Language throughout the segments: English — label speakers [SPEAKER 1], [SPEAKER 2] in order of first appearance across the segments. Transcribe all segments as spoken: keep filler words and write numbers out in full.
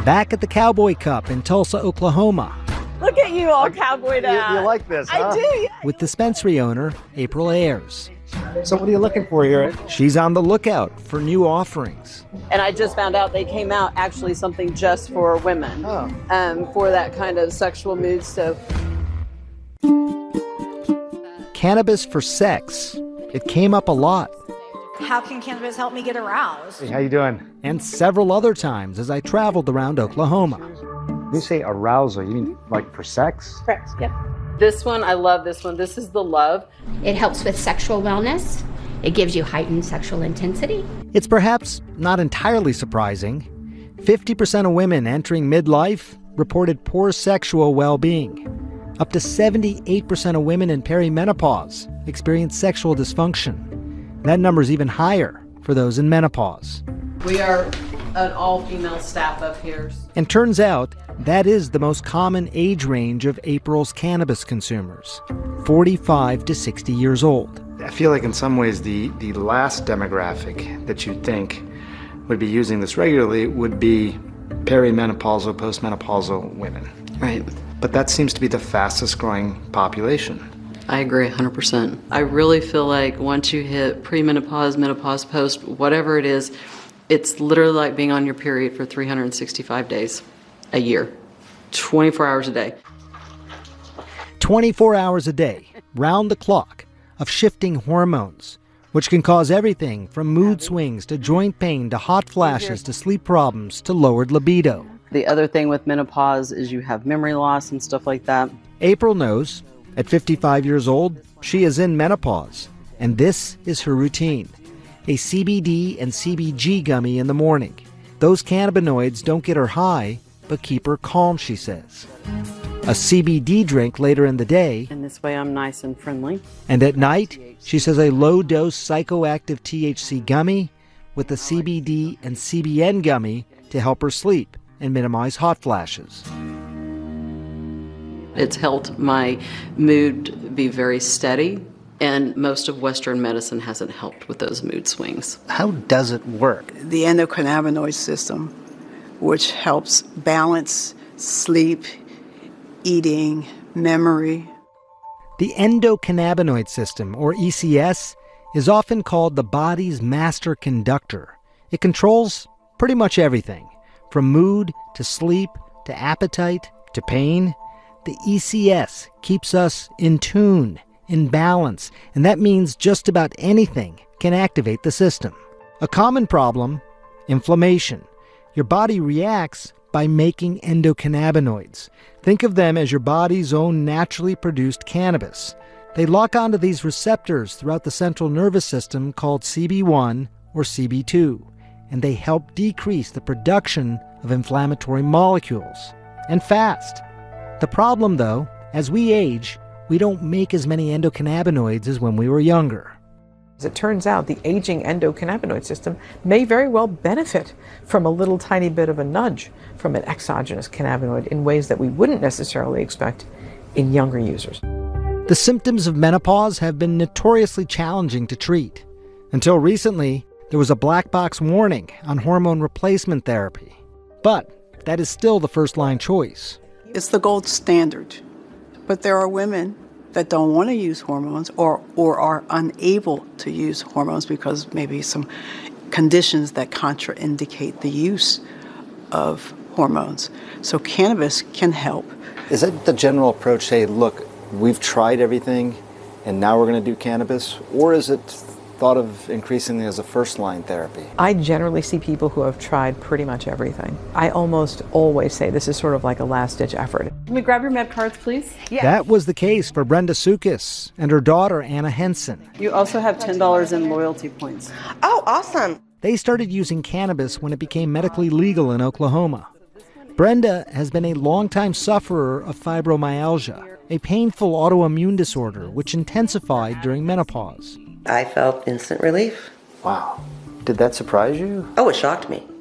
[SPEAKER 1] back at the Cowboy Cup in Tulsa, Oklahoma.
[SPEAKER 2] Look at you all cowboyed out.
[SPEAKER 3] You, you like this, huh?
[SPEAKER 2] I do, yeah.
[SPEAKER 1] With dispensary owner April Ayers.
[SPEAKER 3] So what are you looking for here?
[SPEAKER 1] She's on the lookout for new offerings.
[SPEAKER 2] And I just found out they came out actually something just for women,
[SPEAKER 3] Oh.
[SPEAKER 2] um, for that kind of sexual mood. So
[SPEAKER 1] Cannabis for sex. It came up a lot.
[SPEAKER 4] How can cannabis help me get aroused?
[SPEAKER 3] Hey, how you doing?
[SPEAKER 1] And several other times as I traveled around Oklahoma.
[SPEAKER 3] When you say arousal, you mean like for sex?
[SPEAKER 2] correct, yep. This one, I love this one. This is the Love.
[SPEAKER 5] It helps with sexual wellness. It gives you heightened sexual intensity.
[SPEAKER 1] It's perhaps not entirely surprising. fifty percent of women entering midlife reported poor sexual well-being. Up to seventy-eight percent of women in perimenopause experience sexual dysfunction. That number's even higher for those in menopause.
[SPEAKER 2] We are an all-female staff up here.
[SPEAKER 1] And turns out that is the most common age range of April's cannabis consumers, forty-five to sixty years old.
[SPEAKER 3] I feel like in some ways the, the last demographic that you'd think would be using this regularly would be perimenopausal, postmenopausal women.
[SPEAKER 6] Right.
[SPEAKER 3] But that seems to be the fastest growing population.
[SPEAKER 6] I agree one hundred percent. I really feel like once you hit premenopause, menopause, post, whatever it is, it's literally like being on your period for three hundred sixty-five days a year, twenty-four hours a day.
[SPEAKER 1] twenty-four hours a day, round the clock, of shifting hormones, which can cause everything from mood swings to joint pain to hot flashes to sleep problems to lowered libido.
[SPEAKER 6] The other thing with menopause is you have memory loss and stuff like that.
[SPEAKER 1] April knows. At fifty-five years old, she is in menopause, and this is her routine. A C B D and C B G gummy in the morning. Those cannabinoids don't get her high, but keep her calm, she says. A C B D drink later in the day.
[SPEAKER 6] And this way I'm nice and friendly.
[SPEAKER 1] And at night, she says a low-dose psychoactive T H C gummy with a C B D and C B N gummy to help her sleep and minimize hot flashes.
[SPEAKER 6] It's helped my mood be very steady, and most of Western medicine hasn't helped with those mood swings.
[SPEAKER 3] How does it work?
[SPEAKER 7] The endocannabinoid system, which helps balance sleep, eating, memory.
[SPEAKER 1] The endocannabinoid system, or E C S, is often called the body's master conductor. It controls pretty much everything, from mood to sleep to appetite to pain. The E C S keeps us in tune, in balance, and that means just about anything can activate the system. A common problem, inflammation. Your body reacts by making endocannabinoids. Think of them as your body's own naturally produced cannabis. They lock onto these receptors throughout the central nervous system called C B one or C B two, and they help decrease the production of inflammatory molecules, and fast. The problem, though, as we age, we don't make as many endocannabinoids as when we were younger.
[SPEAKER 8] As it turns out, the aging endocannabinoid system may very well benefit from a little tiny bit of a nudge from an exogenous cannabinoid in ways that we wouldn't necessarily expect in younger users.
[SPEAKER 1] The symptoms of menopause have been notoriously challenging to treat. Until recently, there was a black box warning on hormone replacement therapy. But that is still the first-line choice.
[SPEAKER 7] It's the gold standard. But there are women that don't want to use hormones or, or are unable to use hormones because maybe some conditions that contraindicate the use of hormones. So cannabis can help.
[SPEAKER 3] Is that the general approach, say, look, we've tried everything and now we're going to do cannabis? Or is it thought of increasingly as a first-line therapy?
[SPEAKER 8] I generally see people who have tried pretty much everything. I almost always say this is sort of like a last-ditch effort.
[SPEAKER 2] Can we grab your med cards, please?
[SPEAKER 4] Yeah.
[SPEAKER 1] That was the case for Brenda Sukas and her daughter, Anna Henson.
[SPEAKER 2] You also have ten dollars in loyalty points.
[SPEAKER 4] Oh, awesome.
[SPEAKER 1] They started using cannabis when it became medically legal in Oklahoma. Brenda has been a longtime sufferer of fibromyalgia, a painful autoimmune disorder which intensified during menopause.
[SPEAKER 9] I felt instant relief.
[SPEAKER 3] Wow. Did that surprise you?
[SPEAKER 9] Oh, it shocked me.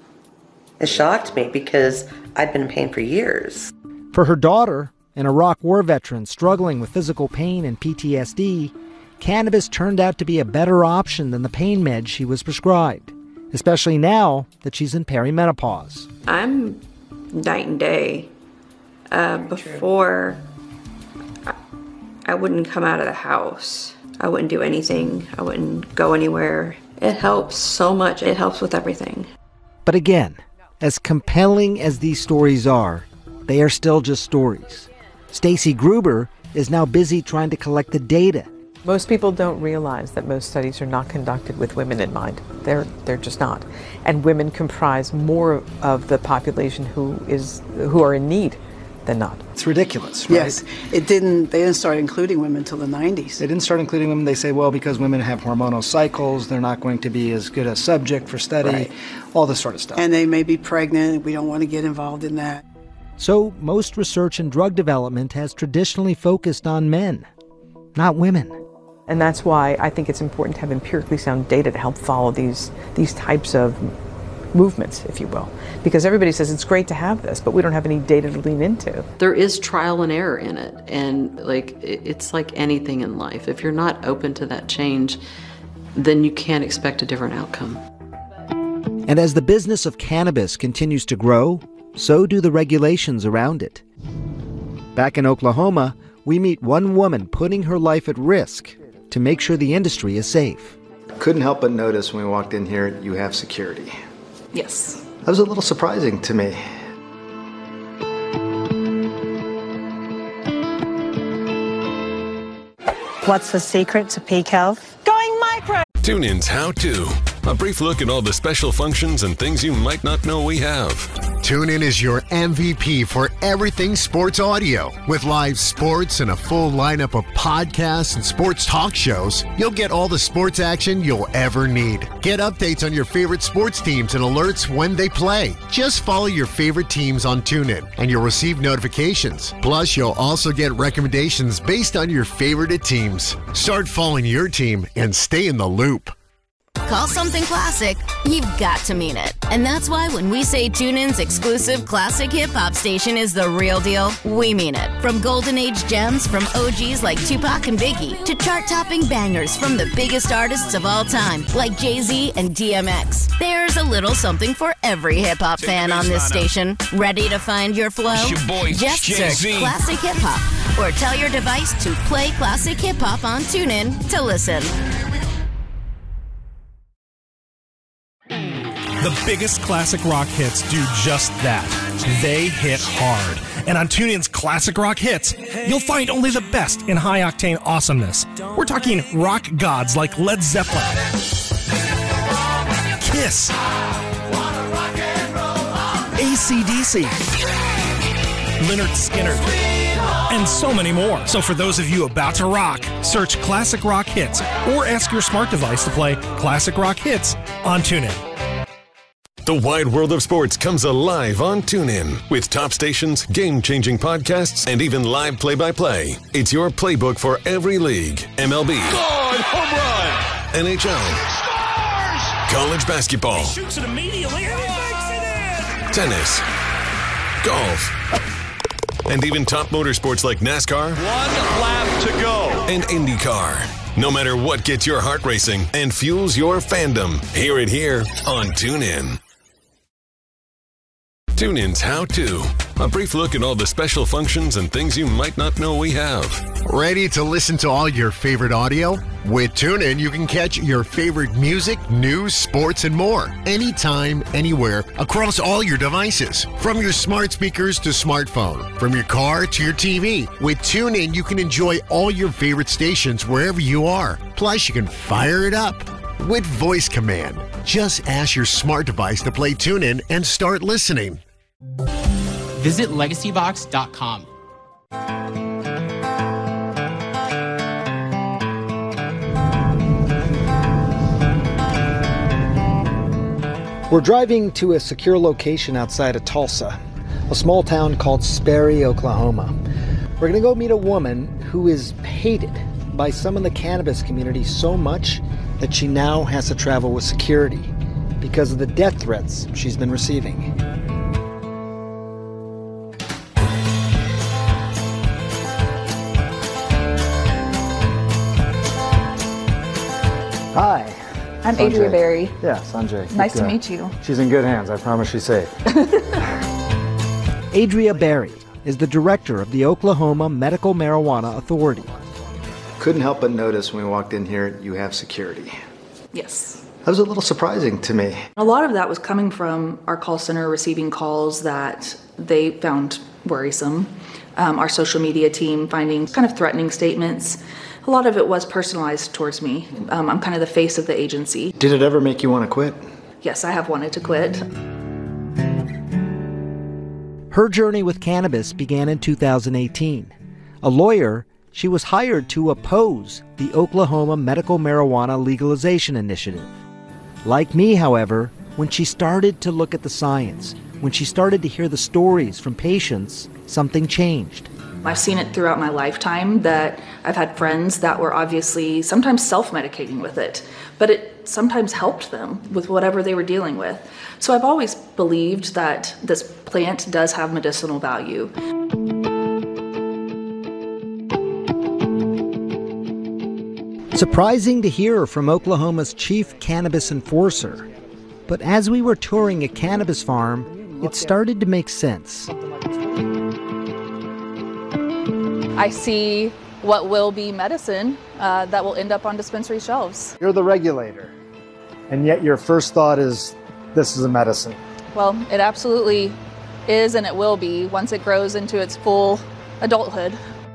[SPEAKER 9] It shocked me because I'd been in pain for years.
[SPEAKER 1] For her daughter, an Iraq War veteran struggling with physical pain and P T S D, cannabis turned out to be a better option than the pain meds she was prescribed, especially now that she's in perimenopause.
[SPEAKER 6] I'm
[SPEAKER 10] night and day. Uh, before, I, I wouldn't come out of the house. I wouldn't do anything. I wouldn't go anywhere. It helps so much. It helps with everything.
[SPEAKER 1] But again, as compelling as these stories are, they are still just stories. Stacy Gruber is now busy trying to collect the data.
[SPEAKER 8] Most people don't realize that most studies are not conducted with women in mind. They're they're just not. And women comprise more of the population who is who are in need than not.
[SPEAKER 3] It's ridiculous, right?
[SPEAKER 7] Yes, it didn't. They didn't start including women until the nineties.
[SPEAKER 3] They didn't start including women. They say, well, because women have hormonal cycles, they're not going to be as good a subject for study,
[SPEAKER 7] Right.
[SPEAKER 3] all this sort of stuff.
[SPEAKER 7] And they may be pregnant. We don't want to get involved in that.
[SPEAKER 1] So most research in drug development has traditionally focused on men, not women.
[SPEAKER 8] And that's why I think it's important to have empirically sound data to help follow these these types of movements, if you will. Because everybody says it's great to have this, but we don't have any data to lean into.
[SPEAKER 6] There is trial and error in it. And like it's like anything in life. If you're not open to that change, then you can't expect a different outcome.
[SPEAKER 1] And as the business of cannabis continues to grow, so do the regulations around it. Back in Oklahoma, we meet one woman putting her life at risk to make sure the industry is safe.
[SPEAKER 3] Couldn't help but notice when we walked in here, you have security.
[SPEAKER 10] Yes.
[SPEAKER 3] That was a little surprising to me.
[SPEAKER 11] What's the secret to peak health? Going micro!
[SPEAKER 12] TuneIn's How To. A brief look at all the special functions and things you might not know we have.
[SPEAKER 13] TuneIn is your M V P for everything sports audio. With live sports and a full lineup of podcasts and sports talk shows, you'll get all the sports action you'll ever need. Get updates on your favorite sports teams and alerts when they play. Just follow your favorite teams on TuneIn, and you'll receive notifications. Plus, you'll also get recommendations based on your favorite teams. Start following your team and stay in the loop.
[SPEAKER 14] Call something classic, you've got to mean it. And that's why when we say TuneIn's exclusive classic hip-hop station is the real deal, we mean it. From golden age gems from O Gs like Tupac and Biggie to chart-topping bangers from the biggest artists of all time like Jay-Z and D M X. There's a little something for every hip-hop fan on this station. Ready to find your flow?
[SPEAKER 15] It's your boy,
[SPEAKER 14] Just
[SPEAKER 15] Jay-Z.
[SPEAKER 14] search Classic Hip Hop or tell your device to play Classic Hip Hop on TuneIn to listen.
[SPEAKER 16] The biggest classic rock hits do just that. They hit hard. And on TuneIn's Classic Rock Hits, you'll find only the best in high-octane awesomeness. We're talking rock gods like Led Zeppelin, Kiss, A C D C, Lynyrd Skynyrd, and so many more. So for those of you about to rock, search Classic Rock Hits or ask your smart device to play Classic Rock Hits on TuneIn.
[SPEAKER 12] The wide world of sports comes alive on TuneIn with top stations, game-changing podcasts, and even live play-by-play. It's your playbook for every league. M L B.
[SPEAKER 15] Gone, home run.
[SPEAKER 12] N H L.
[SPEAKER 15] Scores.
[SPEAKER 12] College basketball.
[SPEAKER 15] He shoots it immediately and he makes it in.
[SPEAKER 12] Tennis. Golf. And even top motorsports like NASCAR.
[SPEAKER 15] One lap to go.
[SPEAKER 12] And IndyCar. No matter what gets your heart racing and fuels your fandom, hear it here on TuneIn. TuneIn's How To. A brief look at all the special functions and things you might not know we have.
[SPEAKER 13] Ready to listen to all your favorite audio? With TuneIn, you can catch your favorite music, news, sports, and more. Anytime, anywhere, across all your devices. From your smart speakers to smartphone. From your car to your T V. With TuneIn, you can enjoy all your favorite stations wherever you are. Plus, you can fire it up with voice command. Just ask your smart device to play TuneIn and start listening.
[SPEAKER 17] Visit legacy box dot com.
[SPEAKER 1] We're driving to a secure location outside of Tulsa, a small town called Sperry, Oklahoma. We're going to go meet a woman who is hated by some in the cannabis community so much that she now has to travel with security because of the death threats she's been receiving. Hi.
[SPEAKER 18] I'm
[SPEAKER 3] Sanjay.
[SPEAKER 18] Adria Berry.
[SPEAKER 3] Yeah, Sanjay.
[SPEAKER 18] Nice
[SPEAKER 3] Good,
[SPEAKER 18] to
[SPEAKER 3] uh,
[SPEAKER 18] meet you.
[SPEAKER 3] She's in good hands. I promise she's safe.
[SPEAKER 1] Adria Berry is the director of the Oklahoma Medical Marijuana Authority.
[SPEAKER 3] Couldn't help but notice when we walked in here, you have security.
[SPEAKER 18] Yes.
[SPEAKER 3] That was a little surprising to me.
[SPEAKER 18] A lot of that was coming from our call center receiving calls that they found worrisome. Um, our social media team finding kind of threatening statements. A lot of it was personalized towards me. Um, I'm kind of the face of the agency.
[SPEAKER 3] Did it ever make you want to quit?
[SPEAKER 18] Yes, I have wanted to quit.
[SPEAKER 1] Her journey with cannabis began in two thousand eighteen. A lawyer, she was hired to oppose the Oklahoma Medical Marijuana Legalization Initiative. Like me, however, when she started to look at the science, when she started to hear the stories from patients, something changed.
[SPEAKER 18] I've seen it throughout my lifetime that I've had friends that were obviously sometimes self-medicating with it, but it sometimes helped them with whatever they were dealing with. So I've always believed that this plant does have medicinal value.
[SPEAKER 1] Surprising to hear from Oklahoma's chief cannabis enforcer. But as we were touring a cannabis farm, it started to make sense.
[SPEAKER 19] I see what will be medicine uh, that will end up on dispensary shelves.
[SPEAKER 3] You're the regulator, and yet your first thought is, this is a medicine.
[SPEAKER 19] Well, it absolutely is, and it will be once it grows into its full adulthood.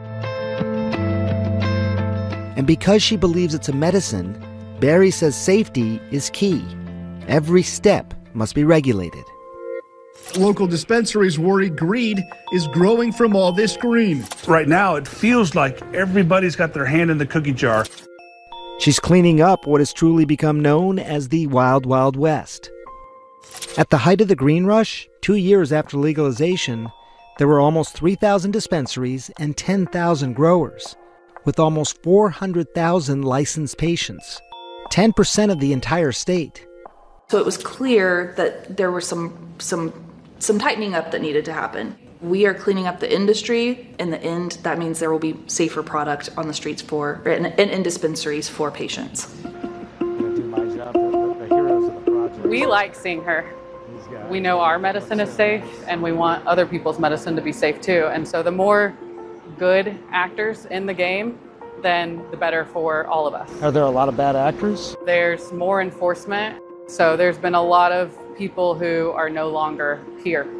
[SPEAKER 1] And because she believes it's a medicine, Berry says safety is key. Every step must be regulated.
[SPEAKER 20] Local dispensaries worry greed is growing from all this green.
[SPEAKER 21] Right now, it feels like everybody's got their hand in the cookie jar.
[SPEAKER 1] She's cleaning up what has truly become known as the Wild Wild West. At the height of the green rush, two years after legalization, there were almost three thousand dispensaries and ten thousand growers, with almost four hundred thousand licensed patients, ten percent of the entire state.
[SPEAKER 18] So it was clear that there were some some some tightening up that needed to happen. We are cleaning up the industry. In the end, that means there will be safer product on the streets for, and in, in dispensaries for patients.
[SPEAKER 22] We like seeing her. We know our medicine is safe, and we want other people's medicine to be safe too. And so the more good actors in the game, then the better for all of us.
[SPEAKER 3] Are there a lot of bad actors?
[SPEAKER 22] There's more enforcement. So there's been a lot of people who are no longer here.